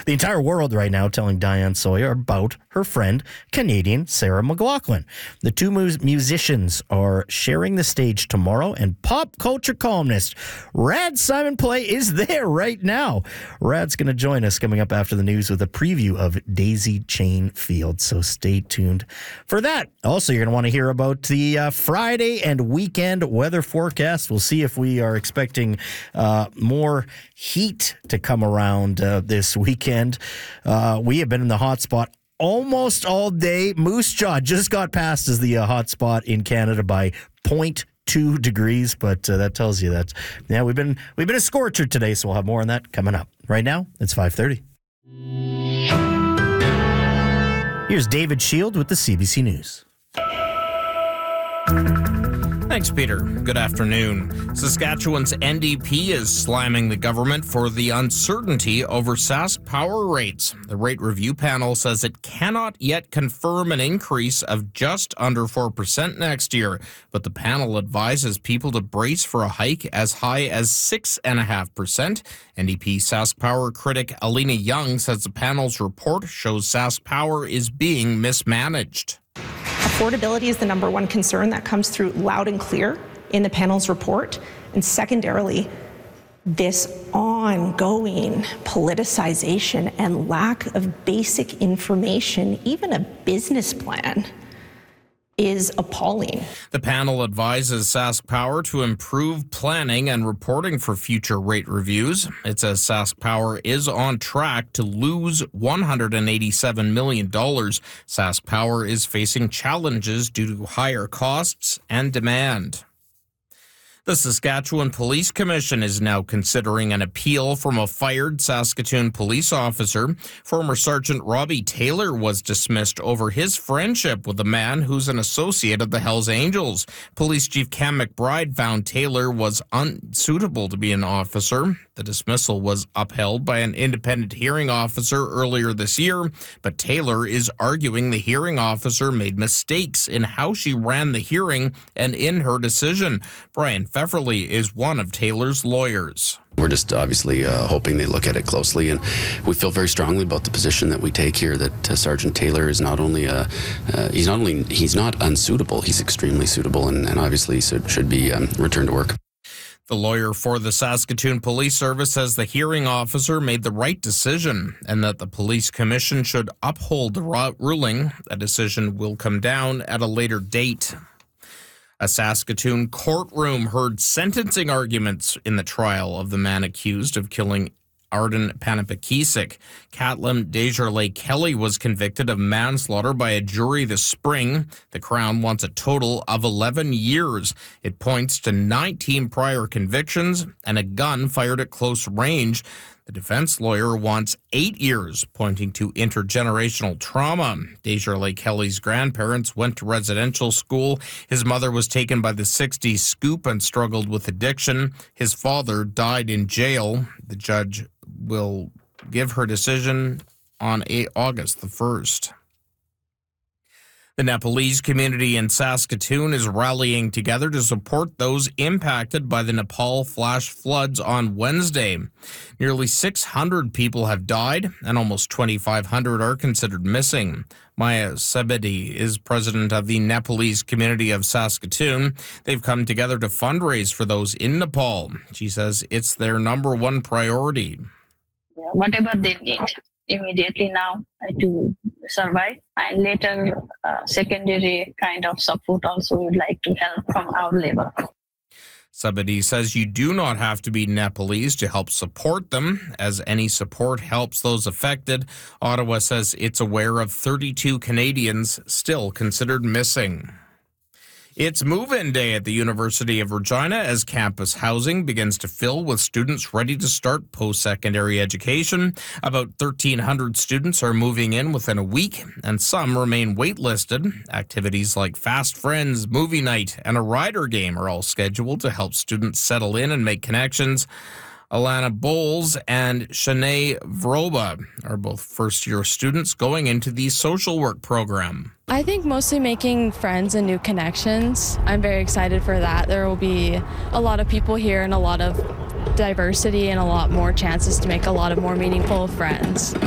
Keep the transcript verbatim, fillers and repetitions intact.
The entire world right now telling Diane Sawyer about her friend, Canadian Sarah McLachlan. The two mu- musicians are sharing the stage tomorrow, and pop culture columnist Rad Simon Play is there right now. Rad's going to join us coming up after the news with a preview of Daisy Chain Field, so stay tuned for that. Also, you're going to want to hear about the uh, Friday and weekend weather forecast. We'll see if we are expecting uh, more heat to come around uh, this weekend. Uh, we have been in the hot spot almost all day. Moose Jaw just got passed as the uh, hot spot in Canada by zero point two degrees, but uh, that tells you that, yeah, we've been we've been a scorcher today, so we'll have more on that coming up. Right now, it's five thirty. Here's David Shield with the C B C News. Thanks, Peter. Good afternoon. Saskatchewan's N D P is slamming the government for the uncertainty over Sask power rates. The rate review panel says it cannot yet confirm an increase of just under four percent next year, but the panel advises people to brace for a hike as high as six point five percent. N D P Sask Power critic Alina Young says the panel's report shows Sask Power is being mismanaged. Affordability is the number one concern that comes through loud and clear in the panel's report. And secondarily, this ongoing politicization and lack of basic information, even a business plan, is appalling. The panel advises Sask Power to improve planning and reporting for future rate reviews. It says Sask Power is on track to lose one hundred eighty-seven million dollars. Sask Power is facing challenges due to higher costs and demand. The Saskatchewan Police Commission is now considering an appeal from a fired Saskatoon police officer. Former Sergeant Robbie Taylor was dismissed over his friendship with a man who's an associate of the Hells Angels. Police Chief Cam McBride found Taylor was unsuitable to be an officer. The dismissal was upheld by an independent hearing officer earlier this year, but Taylor is arguing the hearing officer made mistakes in how she ran the hearing and in her decision. Brian Pfefferly is one of Taylor's lawyers. We're just obviously uh, hoping they look at it closely, and we feel very strongly about the position that we take here. That uh, Sergeant Taylor is not only uh, uh, he's not only he's not unsuitable, he's extremely suitable, and, and obviously should, should be um, returned to work. The lawyer for the Saskatoon Police Service says the hearing officer made the right decision and that the police commission should uphold the ruling. A decision will come down at a later date. A Saskatoon courtroom heard sentencing arguments in the trial of the man accused of killing Arden Panapakisik. Catlin Desjardins Kelly was convicted of manslaughter by a jury this spring. The Crown wants a total of eleven years. It points to nineteen prior convictions and a gun fired at close range. The defense lawyer wants eight years, pointing to intergenerational trauma. Desjardins Kelly's grandparents went to residential school. His mother was taken by the sixties scoop and struggled with addiction. His father died in jail. The judge will give her decision on August the first. The Nepalese community in Saskatoon is rallying together to support those impacted by the Nepal flash floods on Wednesday. Nearly six hundred people have died and almost twenty-five hundred are considered missing. Maya Sebedi is president of the Nepalese community of Saskatoon. They've come together to fundraise for those in Nepal. She says it's their number one priority. Whatever they need immediately now to survive, and later uh, secondary kind of support also we would like to help from our level. Sabadi says you do not have to be Nepalese to help support them, as any support helps those affected. Ottawa says it's aware of thirty-two Canadians still considered missing. It's move-in day at the University of Regina as campus housing begins to fill with students ready to start post-secondary education. About thirteen hundred students are moving in within a week, and some remain waitlisted. Activities like Fast Friends, movie night, and a rider game are all scheduled to help students settle in and make connections. Alana Bowles and Shanae Vroba are both first-year students going into the social work program. I think mostly making friends and new connections. I'm very excited for that. There will be a lot of people here and a lot of diversity and a lot more chances to make a lot of more meaningful friends.